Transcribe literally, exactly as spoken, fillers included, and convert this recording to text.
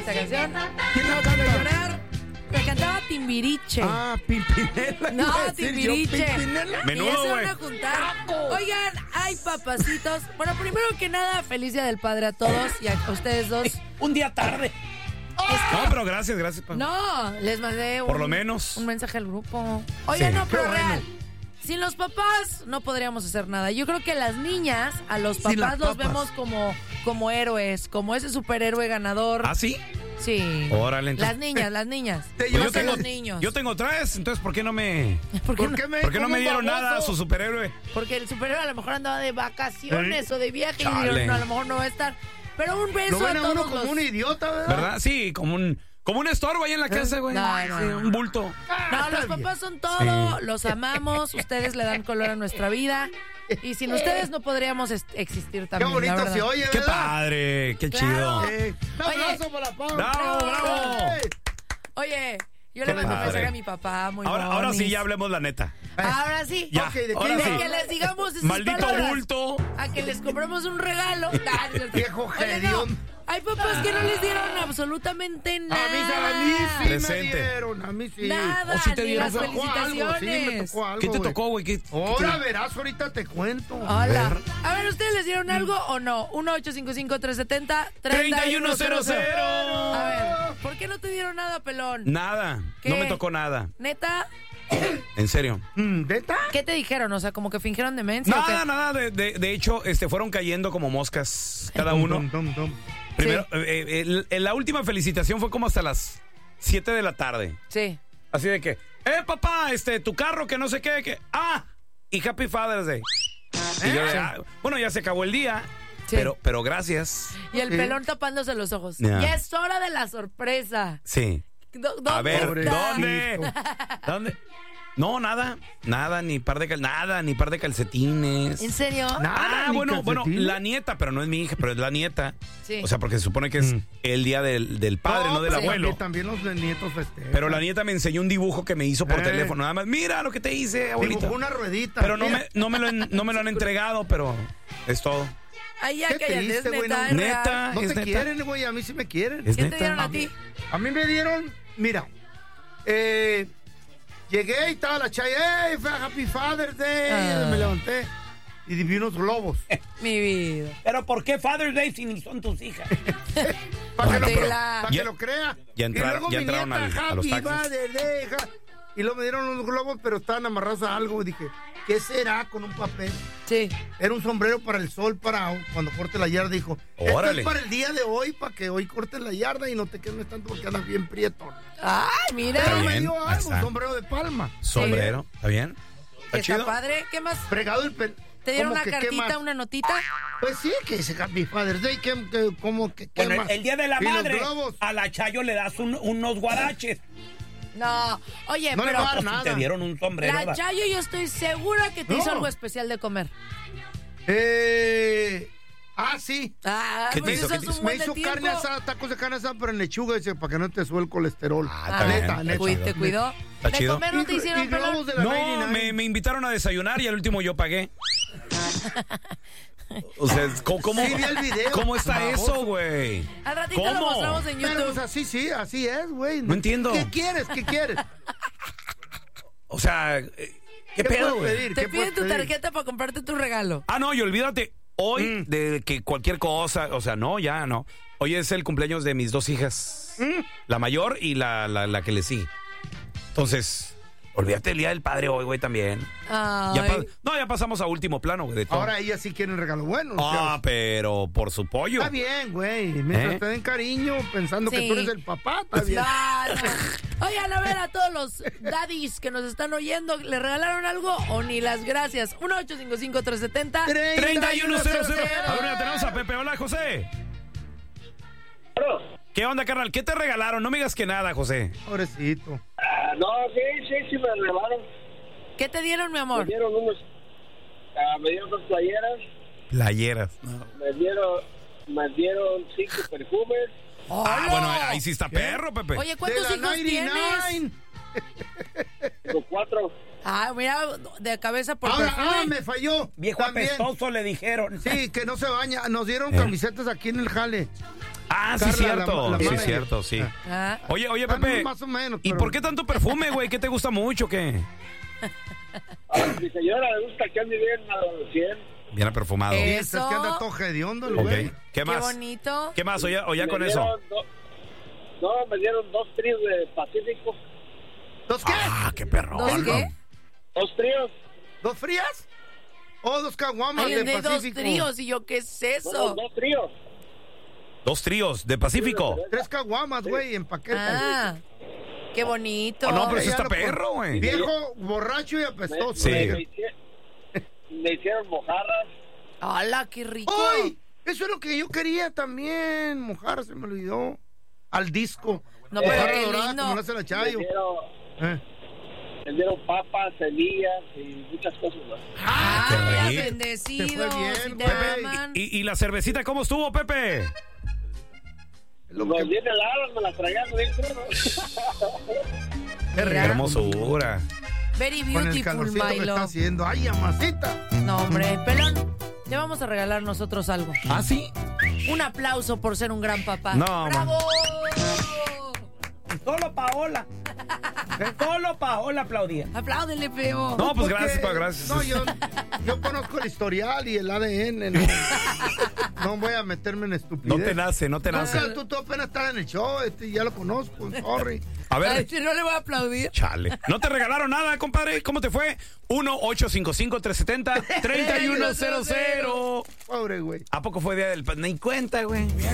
esta canción. ¿Quién la No canta? quiero llorar. Me cantaba Timbiriche. Ah, Pimpinela. No, iba a decir yo, Timbiriche. Pimpinela. Menudo, Y ya se van güey. a juntar. Oigan, ay, papacitos. Bueno, primero que nada, feliz Día del Padre a todos y a ustedes dos. Un día tarde. No, pero gracias, gracias. pa. No, les mandé un, Por lo menos. un mensaje al grupo. Oigan, Sí. no, pero Qué bueno. real. Sin los papás no podríamos hacer nada. Yo creo que las niñas, a los Sin las papás los papas. vemos como, como héroes, como ese superhéroe ganador. ¿Ah, sí? Sí. Órale, entonces. Las niñas, las niñas. Te Pues llevas yo tengo, los niños. yo tengo tres, entonces ¿por qué no me, ¿Por qué ¿Por no? qué me, ¿por qué no como me un dieron baboso? nada a su superhéroe? Porque el superhéroe a lo mejor andaba de vacaciones o de viaje Chale. y dijeron, no, a lo mejor no va a estar. Pero un beso Lo ven a a uno todos como los... un idiota, ¿verdad? ¿Verdad? Sí, como un, como un estorbo ahí en la casa, güey. No, no, Sí, no. un bulto. No, los Está papás son todo, Sí. los amamos, ustedes le dan color a nuestra vida y sin ustedes no podríamos est- existir Qué también, la bonito verdad. se oye, Qué ¿verdad? padre, qué Claro. chido. Eh, un Oye. aplauso para Pau. ¡Bravo, bravo! Eh. Oye, yo Qué le mando un padre. mensaje a mi papá, muy Ahora, ahora sí, bonis. ya hablemos la neta. Ahora sí. Ya, Ok, ¿de qué ahora De sí. que les digamos esas Maldito palabras, bulto. a que les compremos un regalo. Nah, no es cierto. Viejo Oye, no, gedión. hay papás que no les dieron absolutamente nada. A mí, a mí sí Presente. me dieron, a mí sí. Nada, ¿O sí te ni dieron? las Me tocó algo, sí, me felicitaciones. tocó algo, ¿Qué te güey. tocó, güey? ¿Qué- qué te- Ahora verás, ahorita te cuento. Hola. A ver, ¿ustedes les dieron algo o no? uno ocho cinco cinco, tres siete cero, treinta y uno cero cero. A ver, ¿por qué no te dieron nada, pelón? Nada, ¿Qué? no me tocó nada. Neta, En serio. Mm, ¿Neta? ¿qué te dijeron? O sea, como que fingieron demencia. ¿o qué? Nada, nada. De, de, de hecho, este, fueron cayendo como moscas cada uno. Dum, dum, dum. Primero, Sí. eh, eh, el- el- la última felicitación fue como hasta las siete de la tarde. Sí. Así de que, eh, papá, este, tu carro, que no sé qué, que, ah, y Happy Father's Day. Y yo de, ah, bueno, ya se acabó el día, Sí. pero, pero gracias. Y el Sí. pelón tapándose los ojos. Ya. Ya es hora de la sorpresa. Sí. Do- ¿Dónde A ver, está? ¿dónde? ¿Dónde? No, nada, nada, ni par de cal, nada, ni par de calcetines. ¿En serio? Nada, Ah, ni bueno, bueno, calcetines. la nieta, pero no es mi hija, pero es la nieta. Sí. O sea, porque se supone que es Mm. el día del, del padre, no, del pero abuelo. También, también los nietos festejan. Pero la nieta me enseñó un dibujo que me hizo por Eh. teléfono. Nada más, mira lo que te hice, abuelita. Dibujó una ruedita. Pero no mira. me, no, me lo han, no me lo han entregado, pero es todo. Ay, ya Qué cállate, es triste, güey, neta, no- es real. Neta, No es te neta. quieren, güey, a mí sí me quieren. Es ¿Qué te neta. dieron a ti? A mí me dieron, mira, eh, llegué y estaba la chaya, ¡hey, Happy Father's Day! Ah. Me levanté y vi unos globos. Mi vida. Pero ¿por qué Father's Day si ni son tus hijas? Para que, lo, Tela. pa' que Ya- lo crea. ya entraron- y luego ya mi entraron nieta, al- a los Happy taxis. Father's Day, ja- y luego me dieron unos globos, pero estaban amarrados a algo. Y dije, ¿qué será con un papel? Sí. Era un sombrero para el sol parado. Cuando corte la yarda, dijo, esto Órale. es para el día de hoy, para que hoy cortes la yarda y no te quemes tanto porque andas bien prieto. Ay, mira. Pero Está me bien, dio ahí algo, un está. sombrero de palma. Sombrero, ¿está bien? ¿Está Está chido? padre. ¿Qué más? Fregado el pen. ¿Te dieron ¿Cómo una que qué cartita, más? una notita? Pues sí, que dice Happy Father's Day, que, que, ¿cómo que qué Bueno, más? el, el día de la ¿Y los madre, globos? a la Chayo le das un- unos guaraches. No. Oye, No le pero va a dar O si nada. te dieron un sombrero. la ¿verdad? Chayo yo estoy segura que te No. hizo algo especial de comer. Eh, ah, sí. Ah, ¿Qué te pues hizo? eso ¿Qué es te un hizo? Me buen de hizo tiempo. carne asada, tacos de carne asada, pero en lechuga, dice, para que no te sube el colesterol. Ah, Ah, está bien, neta, está neta. Cuí- chido. ¿Te cuidó? Está ¿De chido. comer no te Y- hicieron y globos pelón? de la No, noventa y nueve. me, me invitaron a desayunar y al último yo pagué. O sea, ¿cómo, cómo, Sí, vi el video. ¿cómo está Baboso. eso, güey? Al ratito lo ¿Cómo? mostramos en Pero pues YouTube. así sí, así es, güey. No entiendo. ¿Qué quieres? ¿Qué quieres? O sea, eh, ¿qué, ¿Qué pedo, puedes güey? pedir? Te ¿Qué piden puedes tu pedir? tarjeta para comprarte tu regalo. Ah, no, y olvídate, hoy Mm. de que cualquier cosa, o sea, no, ya no. Hoy es el cumpleaños de mis dos hijas, Mm. la mayor y la, la, la que le sigue. Entonces, olvídate del Día del Padre hoy, güey, también. Ay. Ya pa- no, ya pasamos a último plano, güey, de todo. Ahora ellas sí quieren regalo bueno. Ah, o sea, pero por su pollo. está bien, güey. Mientras ¿Eh? te den cariño, pensando Sí. que tú eres el papá, está bien. No, no. Oigan, a ver a todos los daddies que nos están oyendo, ¿le regalaron algo o ni las gracias? uno ocho cinco cinco, tres siete cero. treinta y uno cero cero. A ver, ya tenemos a Pepe. Hola, José. ¿Qué onda, carnal? ¿Qué te regalaron? No me digas que nada, José. Pobrecito. Ah, no, sí, sí, sí me regalaron. ¿Qué te dieron, mi Me amor? dieron unos, ah, me dieron dos playeras, Playeras. me dieron, me dieron cinco perfumes. Ah, bueno, ahí sí está perro, Pepe. Oye, De ¿cuántos la hijos noventa y nueve. tienes? Los cuatro. Ah, mira, de cabeza por Ahora, perfume. ah, me falló. Viejo También. apestoso le dijeron. Sí, que no se baña. Nos dieron ¿Eh? camisetas aquí en el jale. Ah, sí, Carla, cierto. la- la sí, manager. cierto, sí. Ah. Oye, oye, Ah, Pepe. más o menos, ¿Y pero- por qué tanto perfume, güey? ¿Qué te gusta mucho, qué? A mi señora le gusta que ande bien al cien. Bien perfumado. Eh. Es que anda todo hediondo el Ok. güey. ¿Qué Qué más? bonito. ¿Qué más? Oye, oye Me con eso. dieron do- No, me dieron dos tríos de Pacífico. ¿Dos qué? Ah, qué perrón. ¿Dos qué? Dos tríos. ¿Dos frías? ¿O dos caguamas Ay, de de dos Pacífico? tríos. Y yo, ¿qué es No, eso? dos tríos. Dos tríos de Pacífico. Tres caguamas, güey, en paquete. Ah, qué bonito. Oh, no, pero eso Ya está lo pon- perro, güey. Viejo, borracho y apestoso. Sí. Me, me hici- me hicieron mojarras. ¡Hala, qué rico! ¡Ay! Eso es lo que yo quería también. Mojar, se me olvidó. Al disco. No, pero Mojarra qué dorada, lindo. como lo hace la Me Chayo. dieron, Eh. me dieron papas, semillas y muchas cosas más. ¡Ah, qué rico. bendecido! Te fue bien, Si te güey. aman. ¿Y, y la cervecita cómo estuvo, Pepe? Lo Los que- bien helados me las traían bien crudos. Qué Mira. Qué rico. hermosura. Very Con el beautiful, calorcito que Milo. está haciendo. ¡Ay, amasita! No, hombre, pelón. Te vamos a regalar nosotros algo. ¿Ah, sí? Un aplauso por ser un gran papá. No, ¡Bravo! Solo Paola. Solo Paola aplaudía. Apláudele, feo. No, pues Porque- gracias, pa, gracias. No, yo, yo conozco el historial y el A D N. No, no voy a meterme en estupidez. No te nace, no te nace. Nunca, tú, tú apenas estás en el show, este, ya lo conozco, sorry. A Ay, ver, si no le voy a aplaudir. chale. ¿No te regalaron nada, compadre? ¿Cómo te fue? uno ocho cinco cinco, tres siete cero, tres uno cero cero. Pobre güey. ¿A poco fue día del... pa- Ni cuenta, güey.